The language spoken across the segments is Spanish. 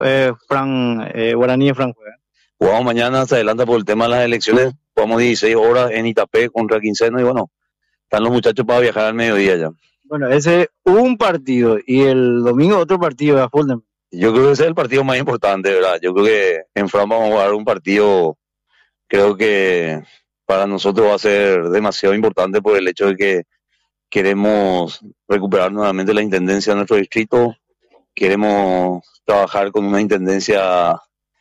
Guaraní y Fran juegan. Jugamos mañana, se adelanta por el tema de las elecciones, jugamos 16 horas en Itapé contra Quinceno y bueno, están los muchachos para viajar al mediodía ya. Bueno, ese un partido y el domingo otro partido de fútbol. Yo creo que ese es el partido más importante, ¿verdad? Yo creo que en Fran vamos a jugar un partido, creo que para nosotros va a ser demasiado importante por el hecho de que queremos recuperar nuevamente la intendencia de nuestro distrito, queremos trabajar con una intendencia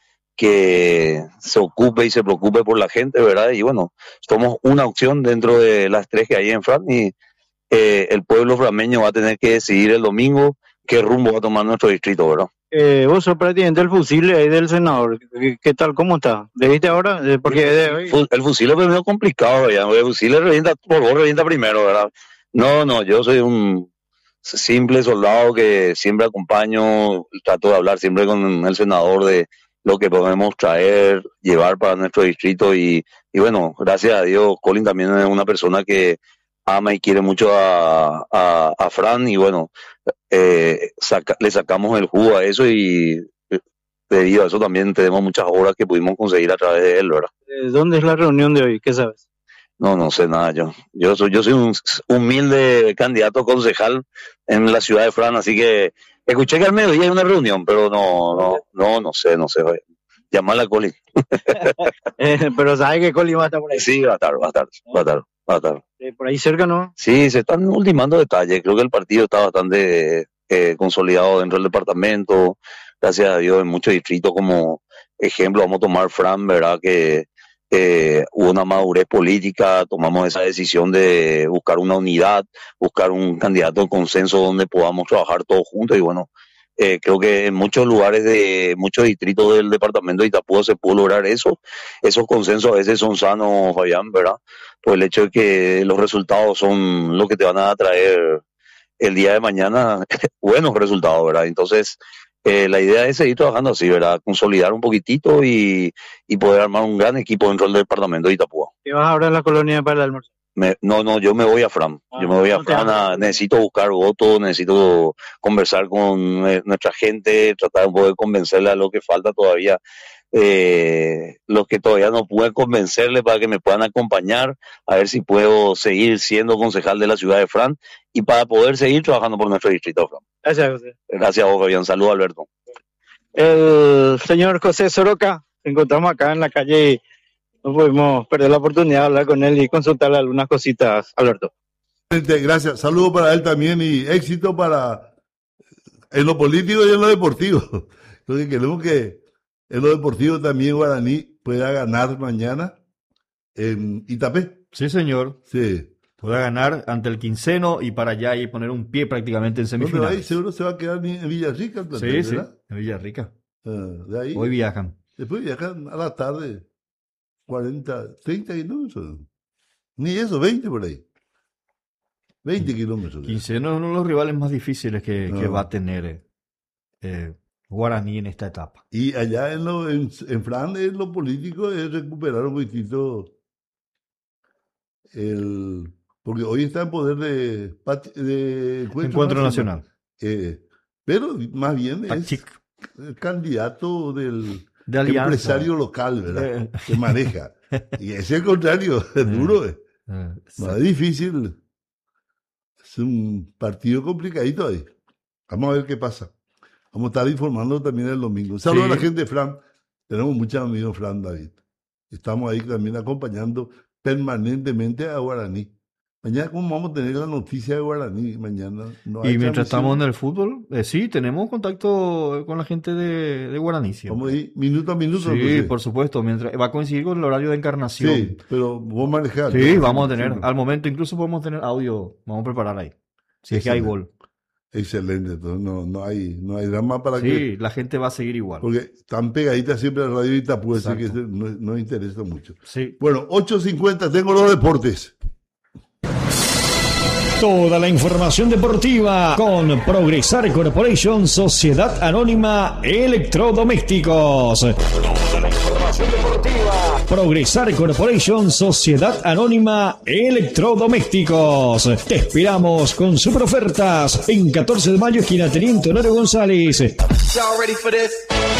que se ocupe y se preocupe por la gente, ¿verdad? Y bueno, somos una opción dentro de las tres que hay en Fran y el pueblo frameño va a tener que decidir el domingo qué rumbo va a tomar nuestro distrito, ¿verdad? Vos sos prácticamente el fusible ahí del senador. ¿Qué tal? ¿Cómo está? ¿Le viste ahora? Porque el fusible es medio complicado, ya. El fusible revienta por vos, revienta primero, ¿verdad? No, yo soy un simple soldado que siempre acompaño, trato de hablar siempre con el senador de lo que podemos traer, llevar para nuestro distrito y bueno, gracias a Dios, Colin también es una persona que ama y quiere mucho a Fran y bueno, le sacamos el jugo a eso y debido a eso también tenemos muchas obras que pudimos conseguir a través de él, ¿verdad? ¿Dónde es la reunión de hoy? ¿Qué sabes? No sé nada yo soy un humilde candidato a concejal en la ciudad de Fran, así que escuché que al mediodía hay una reunión, pero no sé, llamarla a Colin. Pero ¿sabes que Colin va a estar por ahí? Sí, va a estar. Por ahí cerca, ¿no? Sí, se están ultimando detalles. Creo que el partido está bastante consolidado dentro del departamento. Gracias a Dios, en muchos distritos, como ejemplo, vamos a tomar Fran, ¿verdad? Que hubo una madurez política, tomamos esa decisión de buscar una unidad, buscar un candidato de consenso donde podamos trabajar todos juntos y bueno, creo que en muchos lugares de muchos distritos del departamento de Itapúa se pudo lograr eso. Esos consensos a veces son sanos, Fabián, ¿verdad? Por el hecho de que los resultados son lo que te van a traer el día de mañana buenos resultados, ¿verdad? Entonces, la idea es seguir trabajando así, ¿verdad? Consolidar un poquitito y poder armar un gran equipo dentro del departamento de Itapúa. ¿Qué vas ahora en la colonia para el almuerzo? Yo me voy a Fran. Yo me voy a Fran. Necesito buscar votos, necesito conversar con nuestra gente, tratar un poco de convencerle a lo que falta todavía. Los que todavía no pueden convencerle para que me puedan acompañar, a ver si puedo seguir siendo concejal de la ciudad de Fran y para poder seguir trabajando por nuestro distrito de Fran. Gracias, José. Gracias a vos, Fabián. Saludos, Alberto. El señor José Soroca, encontramos acá en la calle y no pudimos perder la oportunidad de hablar con él y consultarle algunas cositas, Alberto. Gracias. Saludos para él también y éxito en lo político y en lo deportivo. Lo que queremos que en lo deportivo también Guaraní pueda ganar mañana en Itapé. Sí, señor. Sí. Pueda ganar ante el Quinceno y para allá y poner un pie prácticamente en semifinales. Ahí seguro se va a quedar en Villarrica. Sí, en Villarrica. De ahí, hoy viajan. Después viajan a la tarde 40, 30 kilómetros. Ni eso, 20 por ahí. 20 kilómetros. Quinceno es uno de los rivales más difíciles que va a tener Guaraní en esta etapa. Y allá en Fran, en lo político, es recuperar un poquitito porque hoy está en poder de Encuentro Nacional. Pero más bien es el candidato del empresario local, ¿verdad? Que maneja. Y es el contrario, es duro. Más difícil. Es un partido complicadito ahí. Vamos a ver qué pasa. Vamos a estar informando también el domingo. Saludos a la gente de Fran. Tenemos muchos amigos Fran, David. Estamos ahí también acompañando permanentemente a Guaraní. Mañana, ¿cómo vamos a tener la noticia de Guaraní? Mañana no hay. Y mientras estamos en el fútbol, sí, tenemos contacto con la gente de Guaraní. Vamos a ir minuto a minuto. Sí, por supuesto. Mientras va a coincidir con el horario de encarnación. Sí, pero vos manejás. Sí, vamos a tener. Al momento incluso podemos tener audio. Vamos a preparar ahí. Si es que hay gol. Excelente, entonces no hay drama para que... Sí, la gente va a seguir igual. Porque están pegaditas siempre a la radio Itapúa, así que no interesa mucho. Sí. Bueno, 8:50, tengo los deportes. Toda la información deportiva con Progresar Corporation, Sociedad Anónima Electrodomésticos. Toda la información deportiva. Progresar Corporation, Sociedad Anónima Electrodomésticos. Te esperamos con super ofertas en 14 de mayo, esquina Teniente Honorio González. Y'all ready for this?